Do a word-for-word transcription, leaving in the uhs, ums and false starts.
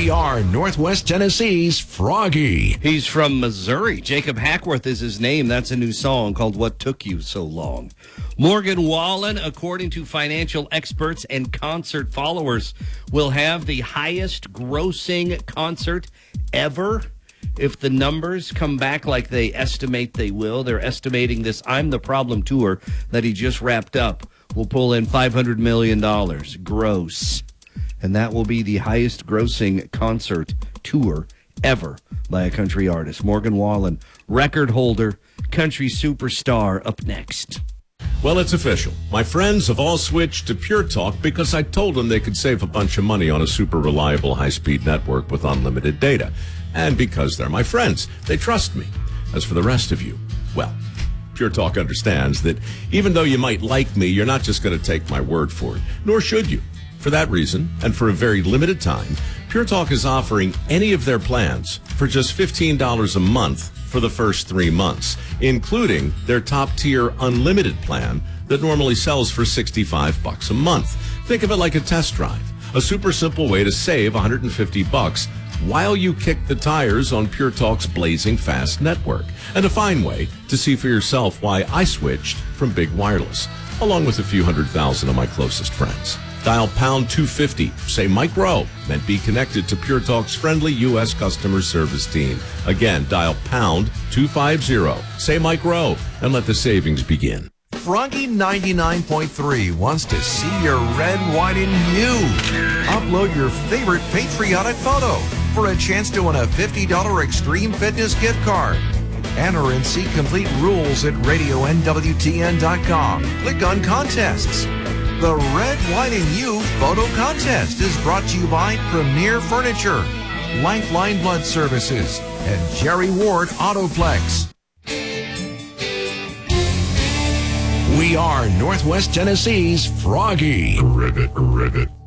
We are Northwest Tennessee's Froggy. He's from Missouri. Jacob Hackworth is his name. That's a new song called What Took You So Long. Morgan Wallen, according to financial experts and concert followers, will have the highest grossing concert ever. If the numbers come back like they estimate they will, they're estimating this I'm the Problem tour that he just wrapped up will pull in five hundred million dollars gross. And that will be the highest grossing concert tour ever by a country artist. Morgan Wallen, record holder, country superstar, up next. Well, it's official. My friends have all switched to Pure Talk because I told them they could save a bunch of money on a super reliable high-speed network with unlimited data. And because they're my friends, they trust me. As for the rest of you, well, Pure Talk understands that even though you might like me, you're not just going to take my word for it, nor should you. For that reason, and for a very limited time, Pure Talk is offering any of their plans for just fifteen dollars a month for the first three months, including their top-tier unlimited plan that normally sells for sixty-five bucks a month. Think of it like a test drive, a super simple way to save one hundred fifty bucks while you kick the tires on Pure Talk's blazing fast network, and a fine way to see for yourself why I switched from Big Wireless, along with a few hundred thousand of my closest friends. Dial pound two fifty, say Mike Rowe, and be connected to Pure Talk's friendly U S customer service team. Again, dial pound two fifty, say Mike Rowe, and let the savings begin. Froggy ninety-nine point three wants to see your red, white, and you. Upload your favorite patriotic photo for a chance to win a fifty dollars Extreme Fitness gift card. Enter and see complete rules at radio N W T N dot com. Click on contests. The Red, White, and You photo contest is brought to you by Premier Furniture, Lifeline Blood Services, and Jerry Ward Autoplex. We are Northwest Tennessee's Froggy. Rivet, rivet.